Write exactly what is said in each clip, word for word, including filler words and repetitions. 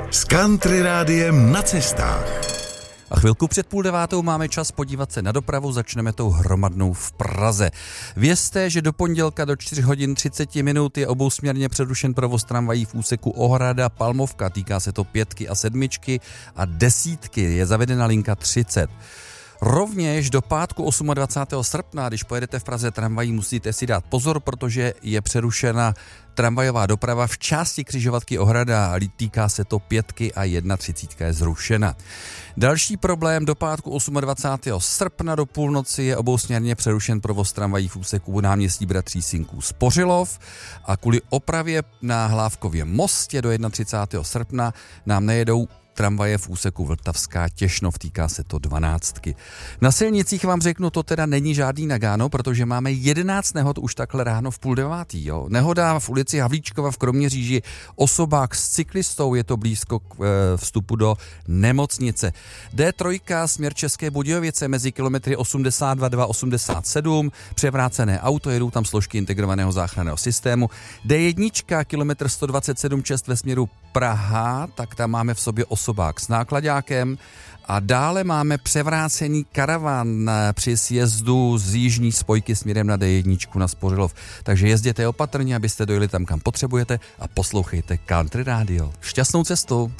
S Country Rádiem na cestách. A chvilku před půl devátou máme čas podívat se na dopravu, začneme tou hromadnou v Praze. Vězte, že do pondělka do čtyři hodin třicet minut je obousměrně přerušen provoz tramvají v úseku Ohrada Palmovka, týká se to pětky a sedmičky a desítky, je zavedena linka třicet. Rovněž do pátku dvacátého osmého srpna, když pojedete v Praze tramvají, musíte si dát pozor, protože je přerušena tramvajová doprava v části křižovatky Ohrada, týká se to pětky a třicet jedna je zrušena. Další problém, do pátku dvacátého osmého srpna do půlnoci je obousměrně přerušen provoz tramvají v úseku náměstí Bratří Sinků Spořilov a kvůli opravě na Hlávkově mostě do třicátého prvního srpna nám nejedou tramvaje v úseku Vltavská Těšnov, týká se to dvanáctky. Na silnicích vám řeknu, to teda není žádný Nagano, protože máme jedenáct nehod už takhle ráno v půl devátý. Jo. Nehoda v ulici Havlíčkova v Kroměříži, osobák s cyklistou, je to blízko k e, vstupu do nemocnice. D tři směr České Budějovice mezi kilometry osmdesát dva dva osmdesát sedm, převrácené auto, jedou tam složky integrovaného záchranného systému. D jedna kilometr sto dvacet sedm šest ve směru Praha, tak tam máme v sobě osobák s náklaďákem a dále máme převrácený karavan při sjezdu z jižní spojky směrem na D jedna na Spořilov. Takže jezděte opatrně, abyste dojeli tam, kam potřebujete a poslouchejte Country Radio. Šťastnou cestu!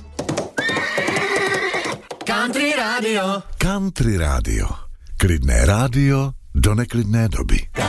Country Radio. Country Radio. Klidné rádio do neklidné doby.